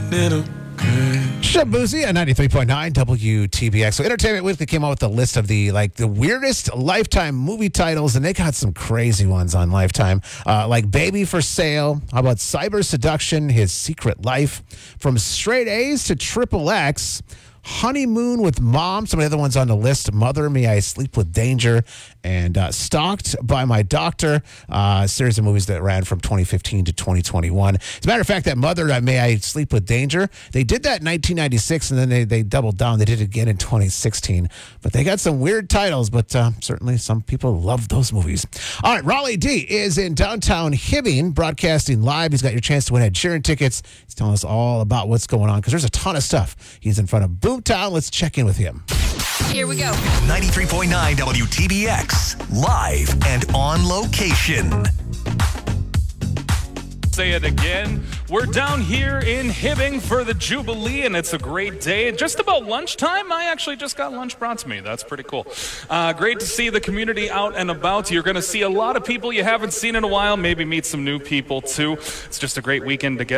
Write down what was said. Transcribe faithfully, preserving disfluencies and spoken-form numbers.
little good. Shabuzi at ninety-three point nine W T B X. So Entertainment Weekly came out with a list of the like the weirdest Lifetime movie titles, and they got some crazy ones on Lifetime, uh, like Baby for Sale. How about Cyber Seduction, His Secret Life? From Straight A's to Triple X. Honeymoon with Mom. Some of the other ones on the list: Mother, May I Sleep with Danger, and uh, Stalked by My Doctor. Uh, a series of movies that ran from twenty fifteen to twenty twenty-one. As a matter of fact, that Mother, uh, May I Sleep with Danger, they did that in nineteen ninety-six, and then they, they doubled down. They did it again in twenty sixteen. But they got some weird titles, but uh, certainly some people love those movies. All right, Raleigh D is in downtown Hibbing, broadcasting live. He's got your chance to win Ed Sheeran tickets. He's telling us all about what's going on because there's a ton of stuff. He's in front of Boomtown. Let's check in with him. Here we go. ninety-three point nine W T B X, live and on location. Say it again. We're down here in Hibbing for the Jubilee, and it's a great day. Just about lunchtime. I actually just got lunch brought to me. That's pretty cool. Uh, great to see the community out and about. You're going to see a lot of people you haven't seen in a while, maybe meet some new people, too. It's just a great weekend to get